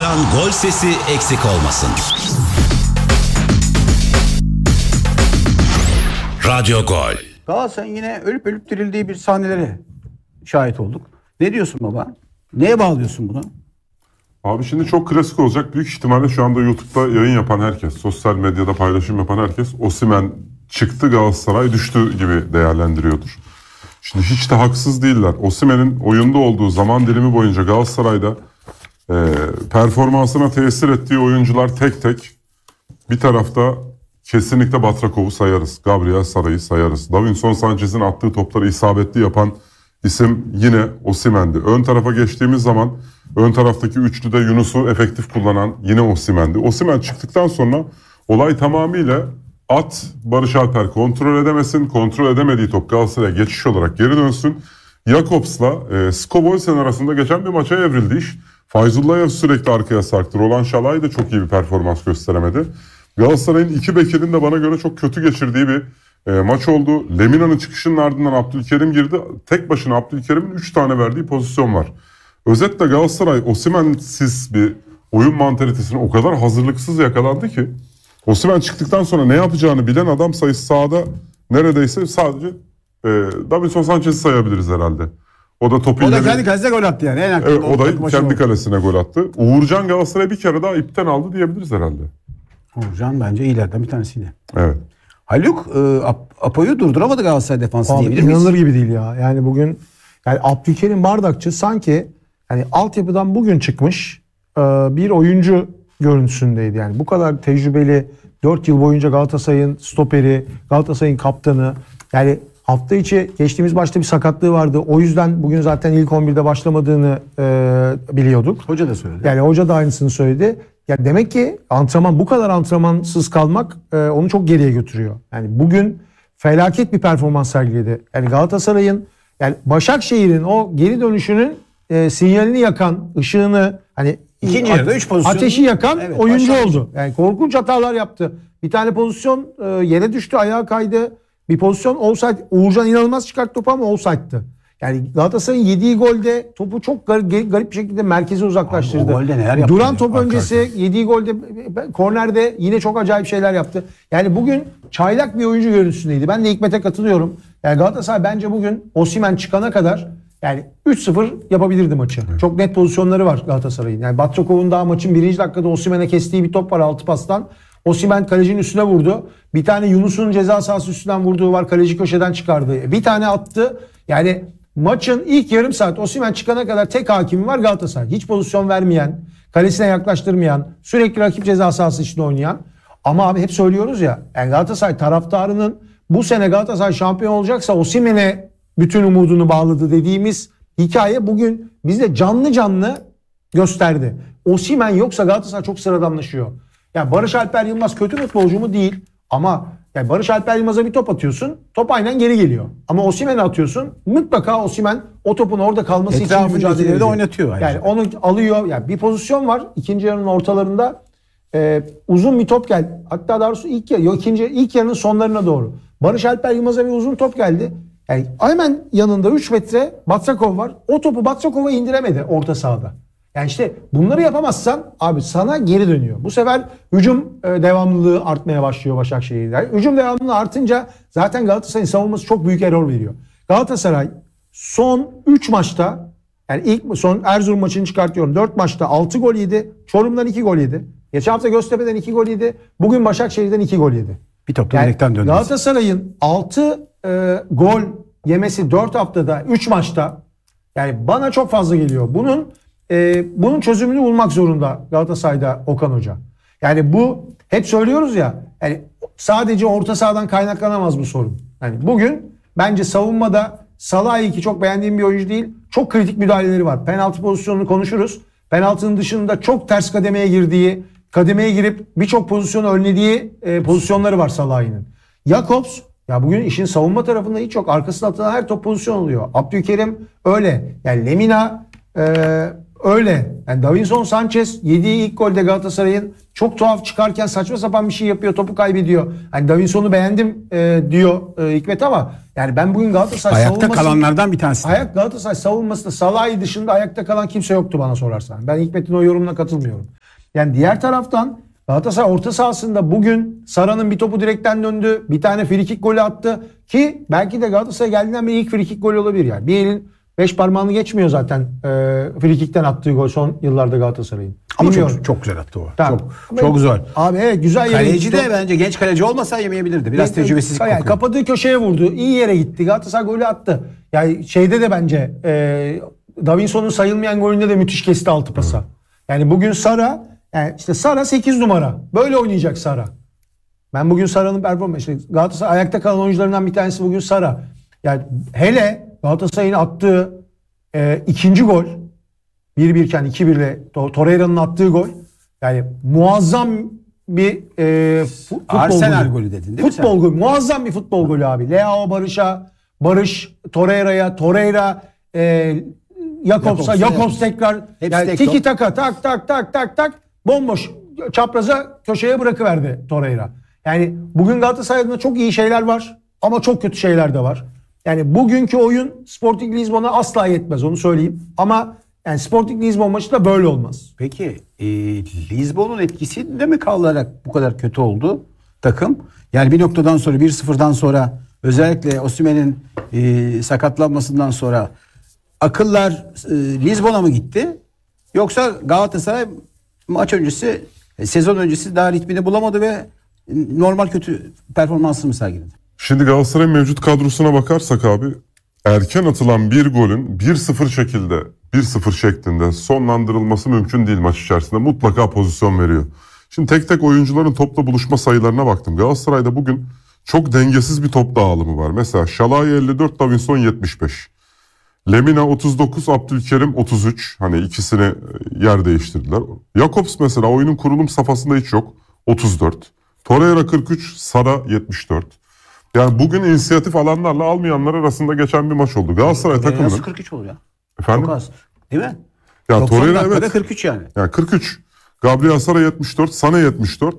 Uğurcan gol sesi eksik olmasın. Radyo Gol. Galatasaray'ın yine ölüp ölüp dirildiği bir sahnelere şahit olduk. Ne diyorsun baba? Neye bağlıyorsun bunu? Abi şimdi çok klasik olacak. Büyük ihtimalle şu anda YouTube'da yayın yapan herkes, sosyal medyada paylaşım yapan herkes Osimhen çıktı, Galatasaray düştü gibi değerlendiriyordur. Şimdi hiç de haksız değiller. Osimhen'in oyunda olduğu zaman dilimi boyunca Galatasaray'da performansına tesir ettiği oyuncular tek tek. Bir tarafta kesinlikle Batrakov'u sayarız. Gabriel Sara'yı sayarız. Davinson Sanchez'in attığı topları isabetli yapan isim yine Osimhen'di. Ön tarafa geçtiğimiz zaman ön taraftaki üçlüde Yunus'u efektif kullanan yine Osimhen'di. Osimhen çıktıktan sonra olay tamamıyla Barış Alper kontrol edemesin. Kontrol edemediği top Galatasaray'a geçiş olarak geri dönsün. Jakobs'la Skoboysen arasında geçen bir maça evrildi iş. Fayzullayev sürekli arkaya sarktı. Roland Şalay da çok iyi bir performans gösteremedi. Galatasaray'ın iki bekinin de bana göre çok kötü geçirdiği bir maç oldu. Lemina'nın çıkışının ardından Abdülkerim girdi. Tek başına Abdülkerim'in 3 tane verdiği pozisyon var. Özetle Galatasaray Osimhen'siz bir oyun mantalitesine o kadar hazırlıksız yakalandı ki Osimhen çıktıktan sonra ne yapacağını bilen adam sayısı sahada neredeyse sadece Davinson Sanchez'i sayabiliriz herhalde. O da topu kendi kalesine gol attı yani. Evet, o da kendi kalesine gol attı. Uğurcan Galatasaray'ı bir kere daha ipten aldı diyebiliriz herhalde. Uğurcan bence iyilerden bir tanesiydi. Evet. Haluk Apo'yu durduramadı Galatasaray defansı diyebilir miyiz? İnanılır gibi değil ya. Yani bugün yani Abdülkerim Bardakçı sanki yani altyapıdan bugün çıkmış bir oyuncu görüntüsündeydi. Yani bu kadar tecrübeli 4 yıl boyunca Galatasaray'ın stoperi, Galatasaray'ın kaptanı. Yani hafta içi geçtiğimiz maçta bir sakatlığı vardı. O yüzden bugün zaten ilk 11'de başlamadığını biliyorduk. Hoca da söyledi. Yani hoca da aynısını söyledi. Ya demek ki bu kadar antrenmansız kalmak onu çok geriye götürüyor. Yani bugün felaket bir performans sergiledi. Yani Galatasaray'ın yani Başakşehir'in o geri dönüşünün sinyalini yakan, ışığını hani İkinci yarıda 3 pozisyon ateşi yakan oyuncu Başakşehir oldu. Yani korkunç hatalar yaptı. Bir tane pozisyon yere düştü, ayağa kaydı. Bir pozisyon offside. Uğurcan inanılmaz çıkarttı topu ama offside'tı. Yani Galatasaray'ın yediği golde topu çok garip bir şekilde merkeze uzaklaştırdı. Abi, o golde neler yaptı Duran ya, top öncesi yediği golde kornerde yine çok acayip şeyler yaptı. Yani bugün çaylak bir oyuncu görüntüsündeydi. Ben de Hikmet'e katılıyorum. Yani Galatasaray bence bugün Osimhen çıkana kadar yani 3-0 yapabilirdi maçı. Evet. Çok net pozisyonları var Galatasaray'ın. Yani Batrakov'un daha maçın 1. dakikada Osimhen'e kestiği bir top var 6 pastan. Osimhen kalecinin üstüne vurdu. Bir tane Yunus'un ceza sahası üstünden vurduğu var. Kaleci köşeden çıkardı. Bir tane attı. Yani maçın ilk yarım saat Osimhen çıkana kadar tek hakimi var Galatasaray. Hiç pozisyon vermeyen, kalesine yaklaştırmayan, sürekli rakip ceza sahası içinde oynayan. Ama abi hep söylüyoruz ya. Yani Galatasaray taraftarının bu sene Galatasaray şampiyon olacaksa Osimhen'e bütün umudunu bağladı dediğimiz hikaye bugün bizde canlı canlı gösterdi. Osimhen yoksa Galatasaray çok sıradanlaşıyor. Yani Barış Alper Yılmaz kötü futbolcu mu değil ama yani Barış Alper Yılmaz'a bir top atıyorsun, top aynen geri geliyor. Ama Osimhen'e atıyorsun, mutlaka Osimhen o topun orada kalması için mücadele ediyor. Oynatıyor ayrıca. Yani onu alıyor. Yani bir pozisyon var ikinci yarının ortalarında uzun bir top geldi. Hatta daha doğrusu ilk yarının sonlarına doğru. Barış Alper Yılmaz'a bir uzun top geldi. Yani hemen yanında 3 metre Batrakov var. O topu Batrakov'a indiremedi orta sahada. Yani işte bunları yapamazsan abi sana geri dönüyor. Bu sefer hücum devamlılığı artmaya başlıyor Başakşehir'de. Hücum devamlılığı artınca zaten Galatasaray'ın savunması çok büyük error veriyor. Galatasaray son 3 maçta yani son Erzurum maçını çıkartıyorum. 4 maçta 6 gol yedi. Çorum'dan 2 gol yedi. Geçen hafta Göztepe'den 2 gol yedi. Bugün Başakşehir'den 2 gol yedi. Bir topta yani direkten döndü. Galatasaray'ın 6 gol yemesi 4 haftada 3 maçta yani bana çok fazla geliyor. Bunun çözümünü bulmak zorunda Galatasaray'da Okan Hoca. Yani bu hep söylüyoruz ya yani sadece orta sahadan kaynaklanamaz bu sorun. Yani bugün bence savunmada Salah'ı ki çok beğendiğim bir oyuncu değil. Çok kritik müdahaleleri var. Penaltı pozisyonunu konuşuruz. Penaltının dışında çok ters kademeye girip birçok pozisyonu önlediği pozisyonları var Salah'ın. Jakobs ya bugün işin savunma tarafında hiç yok. Arkasına atılan her top pozisyon oluyor. Abdülkerim öyle. Yani Lemina öyle. Yani Davinson Sanchez yediği ilk golde Galatasaray'ın çok tuhaf çıkarken saçma sapan bir şey yapıyor. Topu kaybediyor. Hani Davinson'u beğendim diyor Hikmet ama yani ben bugün Galatasaray ayakta kalanlardan bir tanesi. Galatasaray savunmasında Salah'ı dışında ayakta kalan kimse yoktu bana sorarsan. Ben Hikmet'in o yorumuna katılmıyorum. Yani diğer taraftan Galatasaray orta sahasında bugün Sara'nın bir topu direkten döndü. Bir tane frikik golü attı. Ki belki de Galatasaray geldiğinden beri ilk frikik golü olabilir yani. Bir elin 5 parmağını geçmiyor zaten frikikten attığı gol son yıllarda Galatasaray'ın. Ama Bilmiyorum. çok güzel attı o. Tamam. Çok güzel. Abi evet güzel yere Kaleci gitti. de bence genç kaleci olmasa yemeyebilirdi. Biraz tecrübesizlik yani kokuyor. kapadığı köşeye vurdu. İyi yere gitti. Galatasaray golü attı. Yani şeyde de bence Davinson'un sayılmayan golünde de müthiş kesti altı pasa. Yani bugün Sara, yani işte Sara 8 numara. Böyle oynayacak Sara. Ben bugün Sara'nın performansı, işte Galatasaray ayakta kalan oyuncularından bir tanesi bugün Sara. Yani hele Galatasaray'ın attığı ikinci gol 1-1 iken 2-1 ile Torreira'nın attığı gol, yani muazzam bir futbol Arsenal golü. golü dedin değil mi Futbol golü. Muazzam bir futbol golü abi. Leao Barış'a, Barış Torreira'ya, Torreira Jakobs'a, Jakobs tekrar Hepsi yani tek tiki top. taka tak bomboş çapraza köşeye bırakıverdi Torreira. Yani bugün Galatasaray'da çok iyi şeyler var ama çok kötü şeyler de var. Yani bugünkü oyun Sporting Lisbon'a asla yetmez, onu söyleyeyim. Ama yani Sporting Lisbon maçı da böyle olmaz. Peki Lizbon'un etkisinde mi kalarak bu kadar kötü oldu takım? Yani bir noktadan sonra 1-0'dan sonra özellikle Osimhen'in sakatlanmasından sonra akıllar Lizbon'a mı gitti? Yoksa Galatasaray maç öncesi sezon öncesi daha ritmini bulamadı ve normal kötü performansını mı sergiledi? Şimdi Galatasaray'ın mevcut kadrosuna bakarsak abi, erken atılan bir golün 1-0 şeklinde sonlandırılması mümkün değil maç içerisinde. Mutlaka pozisyon veriyor. Şimdi tek tek oyuncuların topla buluşma sayılarına baktım. Galatasaray'da bugün çok dengesiz bir top dağılımı var. Mesela Şalay 54, Davinson 75. Lemina 39, Abdülkerim 33. Hani ikisini yer değiştirdiler. Jakobs mesela oyunun kurulum safhasında hiç yok. 34. Torreira 43, Sara 74. Yani bugün inisiyatif alanlarla almayanlar arasında geçen bir maç oldu. Galatasaray takımının... Nasıl 43 olur ya? Efendim? Çok az. Değil mi? Ya 90 Torreira dakikada evet. 43 yani. Yani 43. Gabriel Sara 74, Sana 74.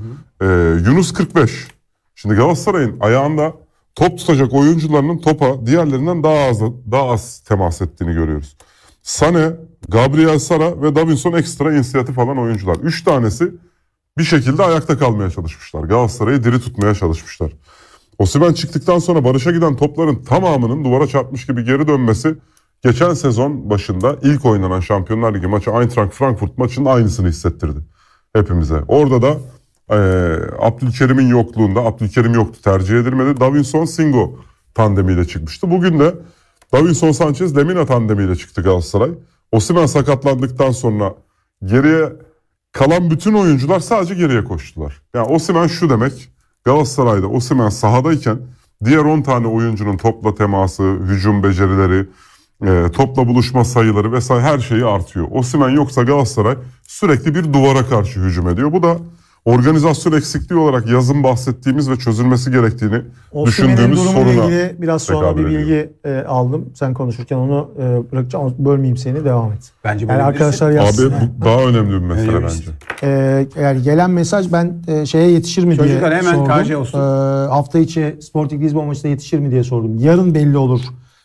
Yunus 45. Şimdi Galatasaray'ın ayağında top tutacak oyuncularının topa diğerlerinden daha az temas ettiğini görüyoruz. Sane, Gabriel Sara ve Davinson ekstra inisiyatif alan oyuncular. 3 tanesi bir şekilde ayakta kalmaya çalışmışlar. Galatasaray'ı diri tutmaya çalışmışlar. Osimhen çıktıktan sonra Barış'a giden topların tamamının duvara çarpmış gibi geri dönmesi geçen sezon başında ilk oynanan Şampiyonlar Ligi maçı Eintracht Frankfurt maçının aynısını hissettirdi hepimize. Orada da Abdülkerim'in yokluğunda, Abdülkerim yoktu, tercih edilmedi. Davinson Singo tandemiyle çıkmıştı. Bugün de Davinson Sanchez Lemina tandemiyle çıktı Galatasaray. Osimhen sakatlandıktan sonra geriye kalan bütün oyuncular sadece geriye koştular. Yani Osimhen şu demek: Galatasaray'da Osimhen sahadayken diğer 10 tane oyuncunun topla teması, hücum becerileri, topla buluşma sayıları vesaire her şeyi artıyor. Osimhen yoksa Galatasaray sürekli bir duvara karşı hücum ediyor. Bu da organizasyon eksikliği olarak yazın bahsettiğimiz ve çözülmesi gerektiğini düşündüğümüz durumuyla soruna ilgili biraz sonra bir bilgi aldım. Sen konuşurken onu bırakacağım ama bölmeyeyim seni, devam et. Bence yani arkadaşlar Abi yazsın. bu daha önemli bir mesele Öyle bence. Yani gelen mesaj, ben şeye yetişir mi Çocuklar diye hemen sordum. KJ olsun. Hafta içi Sporting Lisbon maçında yetişir mi diye sordum. Yarın belli olur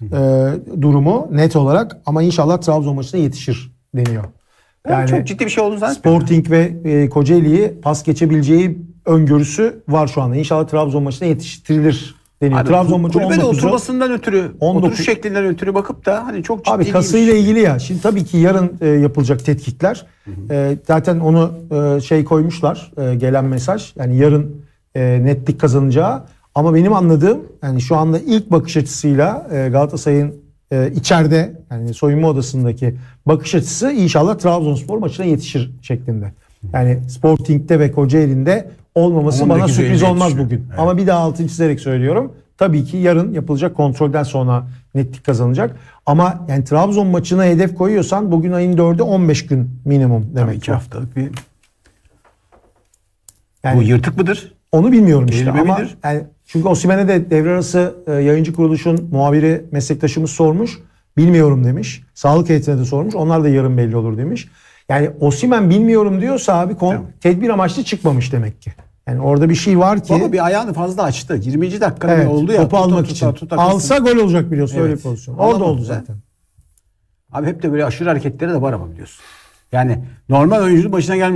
durumu net olarak, ama inşallah Trabzon maçına yetişir deniyor. Yani çok ciddi bir şey olduğunu zannetmiyorum. Sporting ve Kocaeli'yi pas geçebileceği öngörüsü var şu anda. İnşallah Trabzon maçına yetiştirilir deniyor. Abi, Trabzon maçı kulübede 19'u. oturmasından ötürü, 19 oturuş şeklinden ötürü bakıp da hani çok ciddi Abi kasıyla ilgili ya. Şimdi tabii ki yarın yapılacak tetkikler. Zaten onu koymuşlar, gelen mesaj. Yani yarın netlik kazanacağı. Ama benim anladığım, yani şu anda ilk bakış açısıyla Galatasaray'ın içeride, yani soyunma odasındaki bakış açısı inşallah Trabzonspor maçına yetişir şeklinde. Yani Sporting'de ve Kocaeli'nde olmaması 18 bana sürpriz önce olmaz yetişiyor. bugün. Evet. Ama bir daha altını çizerek söylüyorum. Tabii ki yarın yapılacak kontrolden sonra netlik kazanacak. Ama yani Trabzon maçına hedef koyuyorsan bugün ayın 4'ü 15 gün minimum demek. 2 haftalık bir... Yani Bu yırtık mıdır? onu bilmiyorum işte Kelime ama midir? yani çünkü Osimhen'e de devre arası yayıncı kuruluşun muhabiri meslektaşımız sormuş. Bilmiyorum demiş. Sağlık heyetine de sormuş. Onlar da yarın belli olur demiş. Yani Osimhen bilmiyorum diyorsa abi tedbir amaçlı çıkmamış demek ki. Yani orada bir şey var ki. Baba bir ayağını fazla açtı. 20. dakikada Evet, oldu ya. topu almak için. Alsa gol olacak biliyorsun, öyle bir pozisyon. Orada Alamadı oldu da. zaten. Abi hep de böyle aşırı hareketleri de var ama biliyorsun. Yani normal oyuncunun başına gelmiş.